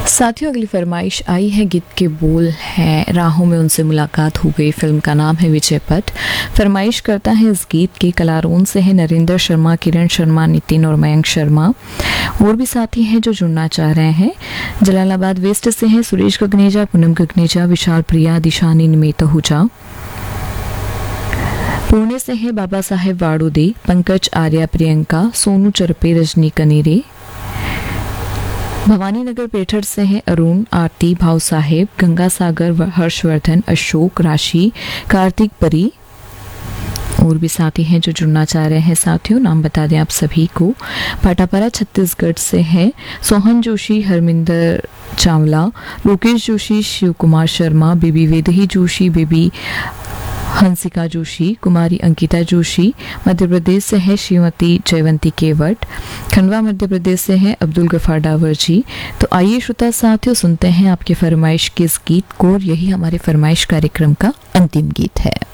साथियों, अगली फरमाइश आई है। गीत के बोल हैं राहों में उनसे मुलाकात हो गई। फिल्म का नाम है विजय पथ। फरमाइश करता है इस गीत के कलारों से है नरेंद्र शर्मा, किरण शर्मा, नितिन और मयंक शर्मा। और भी साथी हैं जो जुड़ना चाह रहे हैं। जलालाबाद वेस्ट से हैं सुरेश गगनेजा, पूनम गगनेजा, विशाल प्रिया, दिशानी निमित हुजा। पुणे से है बाबा साहेब वाड़ोदे, पंकज आर्या, प्रियंका, सोनू चरपे, रजनी कनेरे। भवानी नगर पेठर से हैं अरुण, आरती, भाव साहेब, गंगा सागर, हर्षवर्धन, अशोक, राशि, कार्तिक, परी। और भी साथी हैं जो जुड़ना चाह रहे हैं। साथियों, नाम बता दें आप सभी को। भाटापारा छत्तीसगढ़ से हैं सोहन जोशी, हरमिंदर चावला, लोकेश जोशी, शिव कुमार शर्मा, बेबी वेदही जोशी, बेबी हंसिका जोशी, कुमारी अंकिता जोशी। मध्य प्रदेश से है श्रीमती जयवंती केवट। खंडवा मध्य प्रदेश से है अब्दुल गफार डावर जी। तो आइए श्रोता साथियों, सुनते हैं आपके फरमाइश के इस गीत को। और यही हमारे फरमाइश कार्यक्रम का अंतिम गीत है।